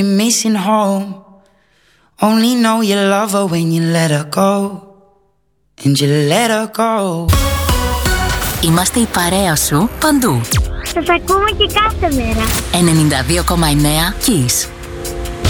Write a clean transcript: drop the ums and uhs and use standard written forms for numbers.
Missing home. Only know you love her when you let her go. And you let her go. Είμαστε η παρέα σου παντού. Σας ακούμε και κάθε μέρα. 92,9 Kiss.